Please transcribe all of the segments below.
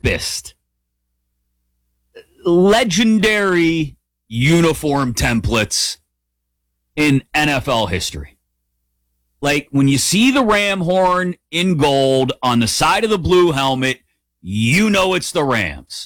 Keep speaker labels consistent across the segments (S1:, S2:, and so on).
S1: crispest, legendary uniform templates in NFL history. Like when you see the ram horn in gold on the side of the blue helmet, you know it's the Rams.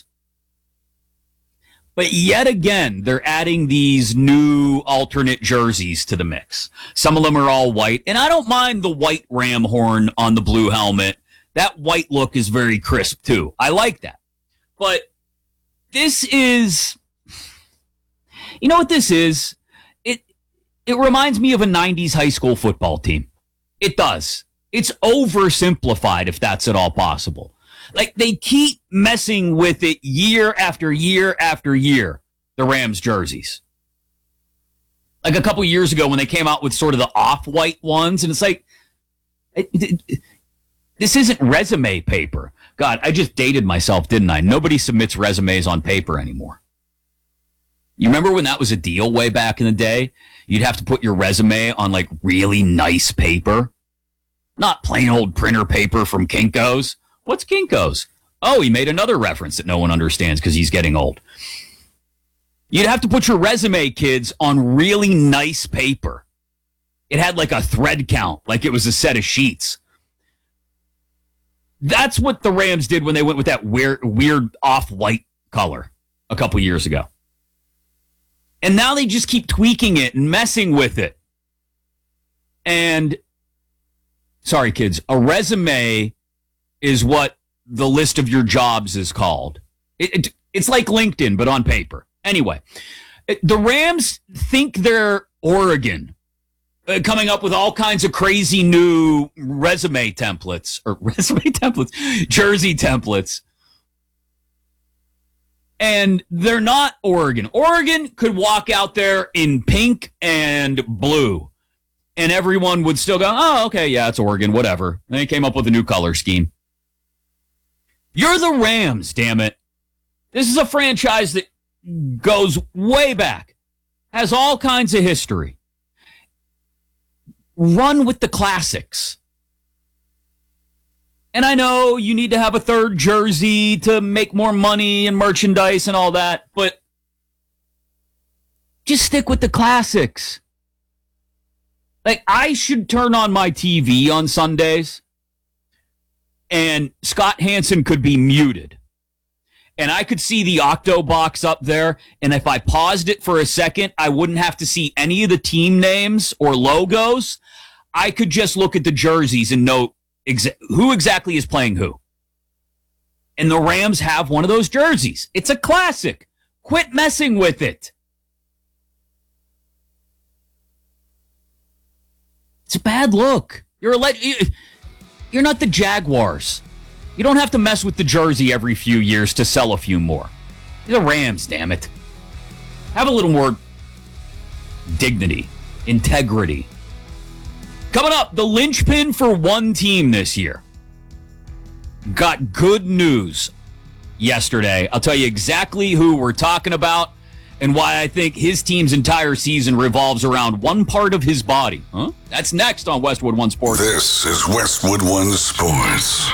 S1: But yet again, they're adding these new alternate jerseys to the mix. Some of them are all white, and I don't mind the white ram horn on the blue helmet. That white look is very crisp too. I like that. But this is, you know what this is? It reminds me of a 90s high school football team. It does. It's oversimplified, if that's at all possible. Like, they keep messing with it year after year after year, the Rams jerseys. Like a couple years ago when they came out with sort of the off-white ones, and it's like, this isn't resume paper. God, I just dated myself, didn't I? Nobody submits resumes on paper anymore. You remember when that was a deal way back in the day? You'd have to put your resume on, like, really nice paper. Not plain old printer paper from Kinko's. What's Kinko's? Oh, he made another reference that no one understands because he's getting old. You'd have to put your resume, kids, on really nice paper. It had, like, a thread count, like it was a set of sheets. That's what the Rams did when they went with that weird off-white color a couple years ago. And now they just keep tweaking it and messing with it. And, sorry, kids, a resume is what the list of your jobs is called. It's like LinkedIn, but on paper. Anyway, the Rams think they're Oregon, coming up with all kinds of crazy new jersey templates. And they're not Oregon. Oregon could walk out there in pink and blue, and everyone would still go, oh, okay, yeah, it's Oregon, whatever. And they came up with a new color scheme. You're the Rams, damn it. This is a franchise that goes way back, has all kinds of history. Run with the classics. And I know you need to have a third jersey to make more money and merchandise and all that, but just stick with the classics. Like, I should turn on my TV on Sundays, and Scott Hansen could be muted. And I could see the Octo box up there, and if I paused it for a second, I wouldn't have to see any of the team names or logos. I could just look at the jerseys and know who exactly is playing who. And the Rams have one of those jerseys. It's a classic. Quit messing with it. It's a bad look. You're not the Jaguars. You don't have to mess with the jersey every few years to sell a few more. You're the Rams, damn it. Have a little more dignity, integrity. Coming up, the linchpin for one team this year got good news yesterday. I'll tell you exactly who we're talking about and why I think his team's entire season revolves around one part of his body. Huh? That's next on Westwood One Sports.
S2: This is Westwood One Sports.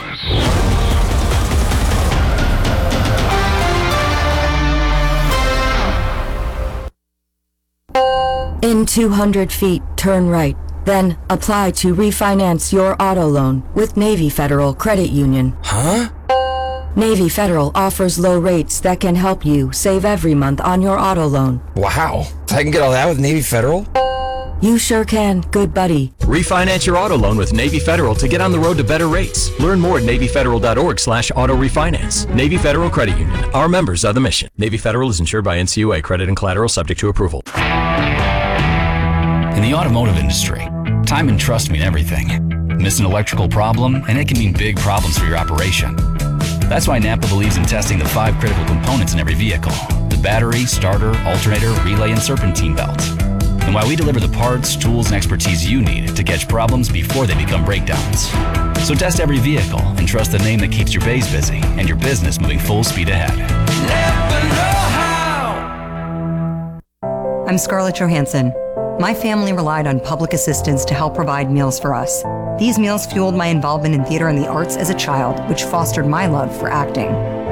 S3: In 200 feet, turn right. Then apply to refinance your auto loan with Navy Federal Credit Union.
S4: Huh?
S3: Navy Federal offers low rates that can help you save every month on your auto loan.
S4: Wow. I can get all that with Navy Federal?
S3: You sure can, good buddy.
S5: Refinance your auto loan with Navy Federal to get on the road to better rates. Learn more at NavyFederal.org/auto refinance. Navy Federal Credit Union. Our members are the mission. Navy Federal is insured by NCUA. Credit and collateral subject to approval.
S6: In the automotive industry, time and trust mean everything. Miss an electrical problem, and it can mean big problems for your operation. That's why Napa believes in testing the 5 critical components in every vehicle: the battery, starter, alternator, relay, and serpentine belt. And why we deliver the parts, tools, and expertise you need to catch problems before they become breakdowns. So test every vehicle and trust the name that keeps your bays busy and your business moving full speed ahead. Napa know-how.
S7: I'm Scarlett Johansson. My family relied on public assistance to help provide meals for us. These meals fueled my involvement in theater and the arts as a child, which fostered my love for acting.